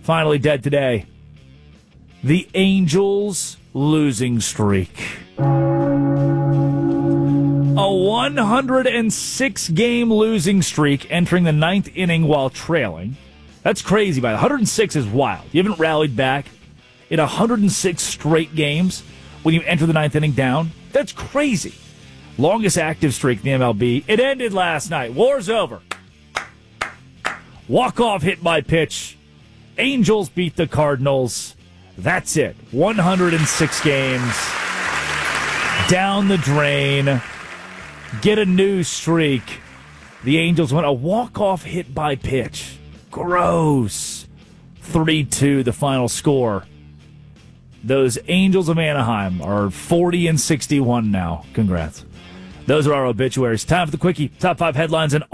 finally dead today. The Angels' losing streak. A 106-game losing streak entering the ninth inning while trailing. That's crazy, by the 106 is wild. You haven't rallied back in 106 straight games when you enter the ninth inning down. That's crazy. Longest active streak in the MLB. It ended last night. War's over. Walk-off hit by pitch. Angels beat the Cardinals. That's it. 106 games. Down the drain. Get a new streak. The Angels went a walk-off hit by pitch. Gross. 3-2 the final score. Those Angels of Anaheim are 40-61 now. Congrats. Those are our obituaries. Time for the Quickie. Top 5 headlines in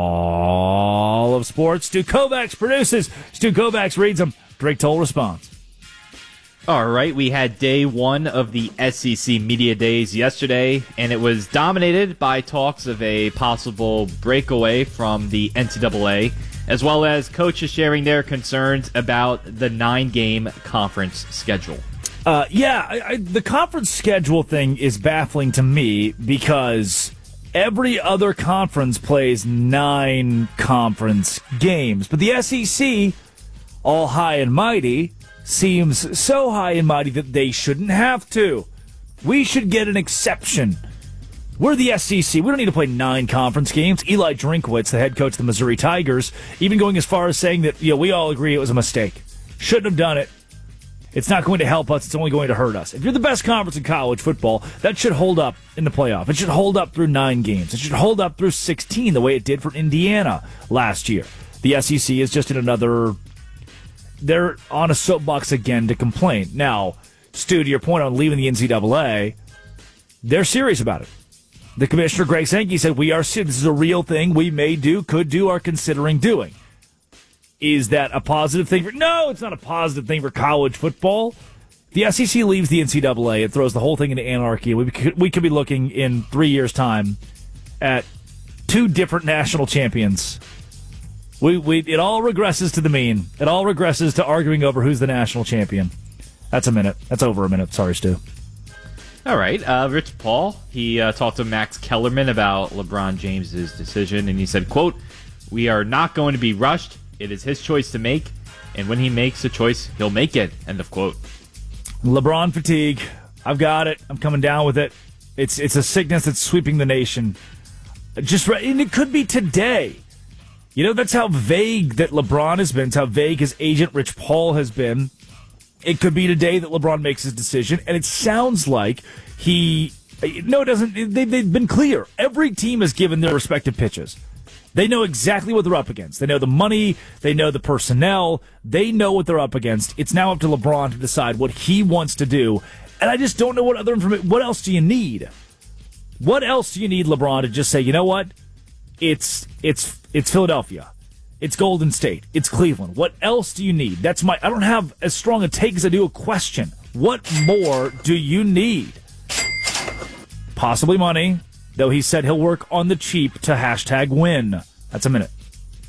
all of sports. Stu Kovacs produces. Stu Kovacs reads them. Drake Toll responds. All right, we had day one of the SEC Media Days yesterday, and it was dominated by talks of a possible breakaway from the NCAA, as well as coaches sharing their concerns about the 9-game conference schedule. The conference schedule thing is baffling to me because every other conference plays 9 conference games. But the SEC, all high and mighty, seems so high and mighty that they shouldn't have to. We should get an exception. We're the SEC. We don't need to play 9 conference games. Eli Drinkwitz, the head coach of the Missouri Tigers, even going as far as saying that we all agree it was a mistake. Shouldn't have done it. It's not going to help us. It's only going to hurt us. If you're the best conference in college football, that should hold up in the playoff. It should hold up through 9 games. It should hold up through 16 the way it did for Indiana last year. The SEC is just in another... They're on a soapbox again to complain. Now, Stu, to your point on leaving the NCAA, they're serious about it. The commissioner, Greg Sankey, said, we are serious. This is a real thing we may do, could do, are considering doing. Is that a positive thing? No, it's not a positive thing for college football. The SEC leaves the NCAA. It throws the whole thing into anarchy. We could be looking in 3 years' time at 2 different national champions. It all regresses to the mean. It all regresses to arguing over who's the national champion. That's a minute. That's over a minute. Sorry, Stu. All right. Rich Paul, he talked to Max Kellerman about LeBron James's decision, and he said, quote, "We are not going to be rushed. It is his choice to make, and when he makes a choice, he'll make it." End of quote. LeBron fatigue. I've got it. I'm coming down with it. It's a sickness that's sweeping the nation. And it could be today. That's how vague that LeBron has been. It's how vague his agent, Rich Paul, has been. It could be today that LeBron makes his decision, and it sounds like he... No, it doesn't. They've been clear. Every team has given their respective pitches. They know exactly what they're up against. They know the money. They know the personnel. They know what they're up against. It's now up to LeBron to decide what he wants to do. And I just don't know what other information. What else do you need? What else do you need, LeBron, to just say, you know what? It's Philadelphia. It's Golden State. It's Cleveland. What else do you need? I don't have as strong a take as I do a question. What more do you need? Possibly money. Though he said he'll work on the cheap to #win. That's a minute.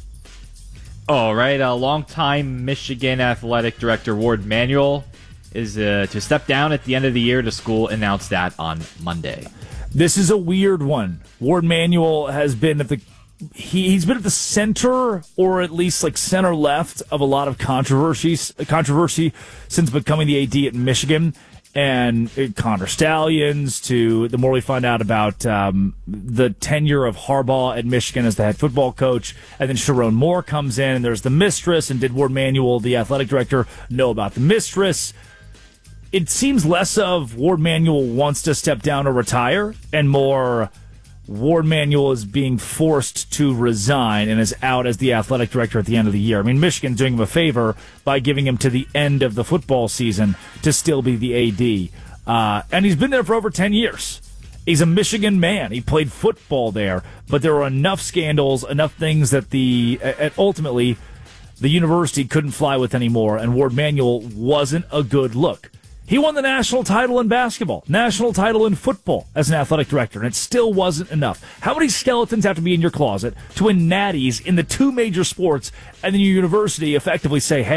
All right. A longtime Michigan athletic director Ward Manuel is to step down at the end of the year. The school announced that on Monday. This is a weird one. Ward Manuel has been he's been at the center, or at least like center left, of a lot of controversy since becoming the AD at Michigan. And Connor Stallions, to the more we find out about the tenure of Harbaugh at Michigan as the head football coach, and then Sharon Moore comes in, and there's the mistress, and did Ward Manuel, the athletic director, know about the mistress? It seems less of Ward Manuel wants to step down or retire, and more Ward Manuel is being forced to resign and is out as the athletic director at the end of the year. I mean, Michigan's doing him a favor by giving him to the end of the football season to still be the AD. And he's been there for over 10 years. He's a Michigan man. He played football there, but there were enough scandals, enough things that ultimately the university couldn't fly with anymore, and Ward Manuel wasn't a good look. He won the national title in basketball, national title in football as an athletic director, and it still wasn't enough. How many skeletons have to be in your closet to win natties in the 2 major sports, and then your university effectively say, hey,